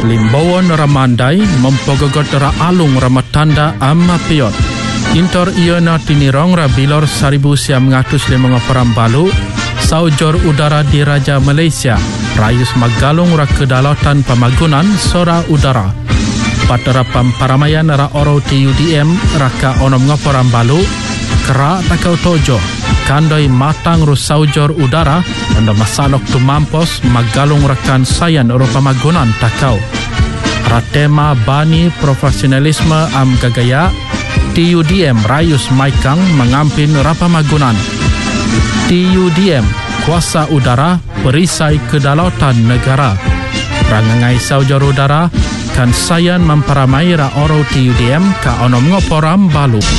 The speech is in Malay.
Limbawon ramandai mempogogot ra alung ramatanda amma piot. Intor iona tinirong ra bilor 1,950 balu saujor udara di Raja Malaysia. Rayus magalung ra kedalatan pamagunan sora udara. Patera pamparamaian ra oro TUDM raka onom ngoporam balu kera takau tojo. Kandoi matang ru saujor udara anda masalok tu mampos magalung rakan sayan oro pamagunan takau. Ratema bani profesionalisme am gagaya TUDM Rayus Maikang mengampin rapamagunan. TUDM kuasa udara perisai kedalautan negara. Rangangai saujor udara kan sayan memparamai ra oro TUDM ka onom ngoporam balu.